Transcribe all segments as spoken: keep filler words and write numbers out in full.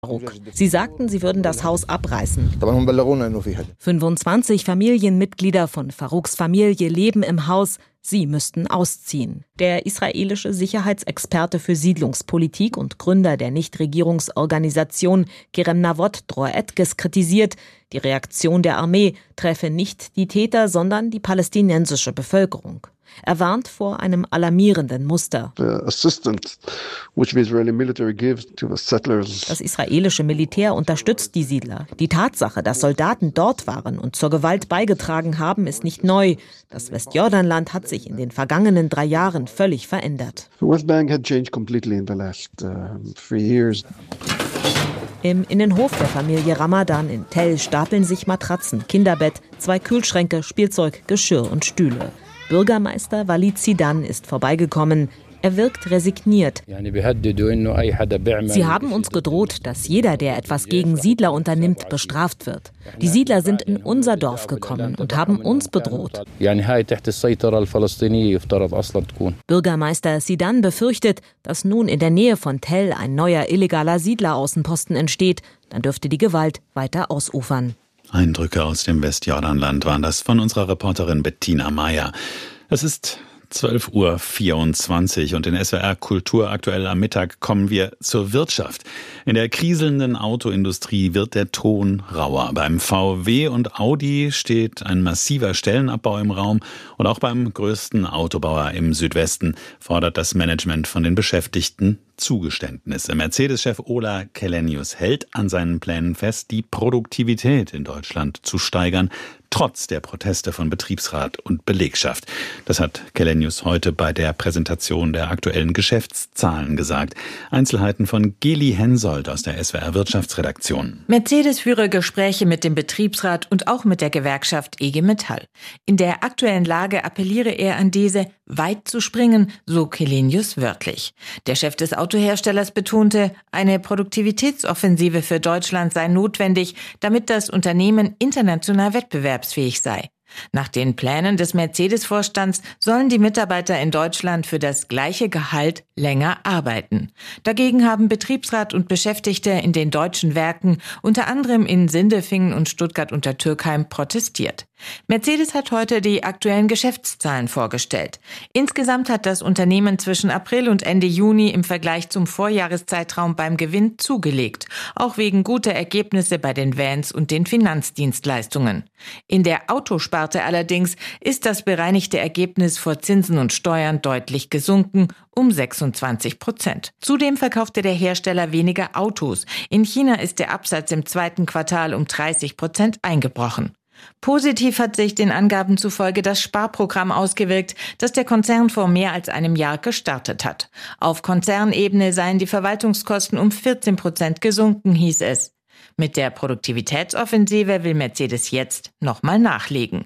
Farouk. Sie sagten, sie würden das Haus abreißen. fünfundzwanzig Familienmitglieder von Farouks Familie leben im Haus. Sie müssten ausziehen. Der israelische Sicherheitsexperte für Siedlungspolitik und Gründer der Nichtregierungsorganisation Kerem Navot Dror Etkes kritisiert, die Reaktion der Armee treffe nicht die Täter, sondern die palästinensische Bevölkerung. Er warnt vor einem alarmierenden Muster. Das israelische Militär unterstützt die Siedler. Die Tatsache, dass Soldaten dort waren und zur Gewalt beigetragen haben, ist nicht neu. Das Westjordanland hat sich in den vergangenen drei Jahren völlig verändert. Im Innenhof der Familie Ramadan in Tell stapeln sich Matratzen, Kinderbett, zwei Kühlschränke, Spielzeug, Geschirr und Stühle. Bürgermeister Walid Zidan ist vorbeigekommen. Er wirkt resigniert. Sie haben uns gedroht, dass jeder, der etwas gegen Siedler unternimmt, bestraft wird. Die Siedler sind in unser Dorf gekommen und haben uns bedroht. Bürgermeister Zidan befürchtet, dass nun in der Nähe von Tell ein neuer illegaler Siedleraußenposten entsteht. Dann dürfte die Gewalt weiter ausufern. Eindrücke aus dem Westjordanland waren das von unserer Reporterin Bettina Meyer. Es ist zwölf Uhr vierundzwanzig und in S W R Kultur aktuell am Mittag kommen wir zur Wirtschaft. In der kriselnden Autoindustrie wird der Ton rauer. Beim V W und Audi steht ein massiver Stellenabbau im Raum und auch beim größten Autobauer im Südwesten fordert das Management von den Beschäftigten Zugeständnisse. Mercedes-Chef Ola Källenius hält an seinen Plänen fest, die Produktivität in Deutschland zu steigern, trotz der Proteste von Betriebsrat und Belegschaft. Das hat Källenius heute bei der Präsentation der aktuellen Geschäftszahlen gesagt. Einzelheiten von Geli Hensoldt aus der S W R Wirtschaftsredaktion. Mercedes führe Gespräche mit dem Betriebsrat und auch mit der Gewerkschaft I G Metall. In der aktuellen Lage appelliere er an diese, weit zu springen, so Källenius wörtlich. Der Chef des Autoherstellers betonte, eine Produktivitätsoffensive für Deutschland sei notwendig, damit das Unternehmen international wettbewerbsfähig sei. Nach den Plänen des Mercedes-Vorstands sollen die Mitarbeiter in Deutschland für das gleiche Gehalt länger arbeiten. Dagegen haben Betriebsrat und Beschäftigte in den deutschen Werken, unter anderem in Sindelfingen und Stuttgart-Untertürkheim, protestiert. Mercedes hat heute die aktuellen Geschäftszahlen vorgestellt. Insgesamt hat das Unternehmen zwischen April und Ende Juni im Vergleich zum Vorjahreszeitraum beim Gewinn zugelegt, auch wegen guter Ergebnisse bei den Vans und den Finanzdienstleistungen. In der Autosparte allerdings ist das bereinigte Ergebnis vor Zinsen und Steuern deutlich gesunken, um sechsundzwanzig Prozent. Zudem verkaufte der Hersteller weniger Autos. In China ist der Absatz im zweiten Quartal um dreißig Prozent eingebrochen. Positiv hat sich den Angaben zufolge das Sparprogramm ausgewirkt, das der Konzern vor mehr als einem Jahr gestartet hat. Auf Konzernebene seien die Verwaltungskosten um vierzehn Prozent gesunken, hieß es. Mit der Produktivitätsoffensive will Mercedes jetzt nochmal nachlegen.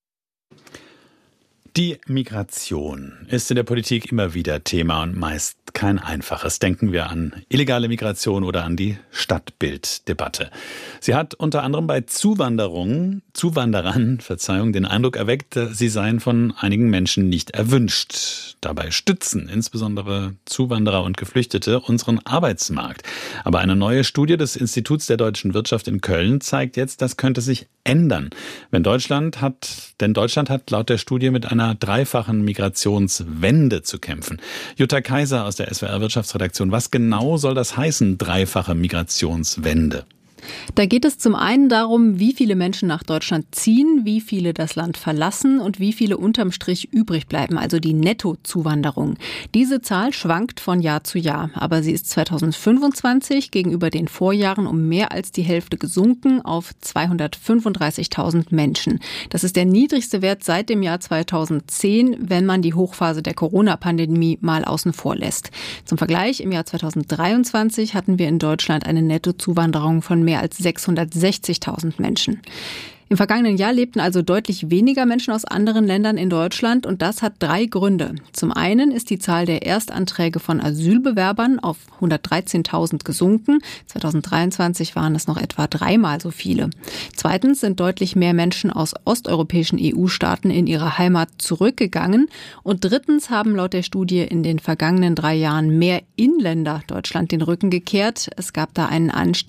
Die Migration ist in der Politik immer wieder Thema und meist kein einfaches. Denken wir an illegale Migration oder an die Stadtbilddebatte. Sie hat unter anderem bei Zuwanderung, Zuwanderern, Verzeihung, den Eindruck erweckt, sie seien von einigen Menschen nicht erwünscht. Dabei stützen insbesondere Zuwanderer und Geflüchtete unseren Arbeitsmarkt. Aber eine neue Studie des Instituts der deutschen Wirtschaft in Köln zeigt jetzt, das könnte sich ändern. Wenn Deutschland hat, denn Deutschland hat laut der Studie mit einer dreifachen Migrationswende zu kämpfen. Jutta Kaiser aus der S W R Wirtschaftsredaktion. Was genau soll das heißen, dreifache Migrationswende? Da geht es zum einen darum, wie viele Menschen nach Deutschland ziehen, wie viele das Land verlassen und wie viele unterm Strich übrig bleiben, also die Nettozuwanderung. Diese Zahl schwankt von Jahr zu Jahr, aber sie ist zweitausendfünfundzwanzig gegenüber den Vorjahren um mehr als die Hälfte gesunken auf zweihundertfünfunddreißigtausend Menschen. Das ist der niedrigste Wert seit dem Jahr zweitausendzehn, wenn man die Hochphase der Corona-Pandemie mal außen vor lässt. Zum Vergleich, im Jahr zweitausenddreiundzwanzig hatten wir in Deutschland eine Nettozuwanderung von mehr als sechshundertsechzigtausend Menschen. Im vergangenen Jahr lebten also deutlich weniger Menschen aus anderen Ländern in Deutschland und das hat drei Gründe. Zum einen ist die Zahl der Erstanträge von Asylbewerbern auf hundertdreizehntausend gesunken. zweitausenddreiundzwanzig waren es noch etwa dreimal so viele. Zweitens sind deutlich mehr Menschen aus osteuropäischen E U-Staaten in ihre Heimat zurückgegangen. Und drittens haben laut der Studie in den vergangenen drei Jahren mehr Inländer Deutschland den Rücken gekehrt. Es gab da einen Anstieg